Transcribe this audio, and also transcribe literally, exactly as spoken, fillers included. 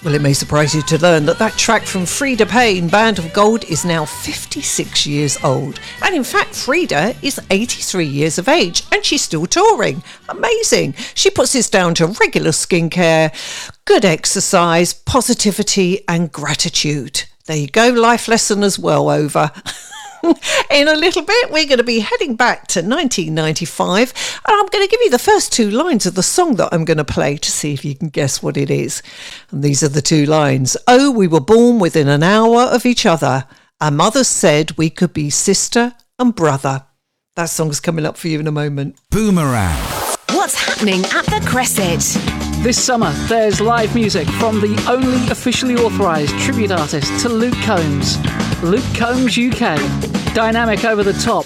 Well, it may surprise you to learn that that track from Frida Payne, Band of Gold, is now fifty-six years old. And in fact, Frida is eighty-three years of age and she's still touring. Amazing. She puts this down to regular skincare, good exercise, positivity and gratitude. There you go, life lesson as well over. In a little bit, we're going to be heading back to nineteen ninety-five, and I'm going to give you the first two lines of the song that I'm going to play to see if you can guess what it is. And these are the two lines. Oh, we were born within an hour of each other. Our mother said we could be sister and brother. That song's coming up for you in a moment. Boomerang. What's happening at the Cresset? This summer, there's live music from the only officially authorised tribute artist to Luke Combs. Luke Combs U K. Dynamic over the top